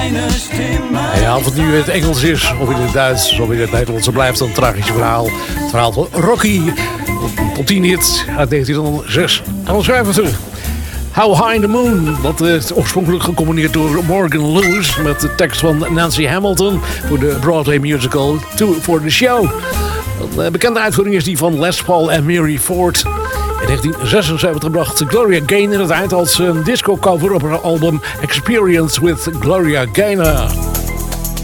En ja, of het nu in het Engels is, of in het Duits, of in het Nederlands, blijft een tragisch verhaal. Het verhaal van Rocky, top 10 hit uit 1976. How High in the Moon, dat is oorspronkelijk gecomponeerd door Morgan Lewis met de tekst van Nancy Hamilton voor de Broadway musical Two for the Show. Een bekende uitvoering is die van Les Paul en Mary Ford. In 1976 bracht Gloria Gaynor het uit als een disco-cover op haar album Experience with Gloria Gaynor.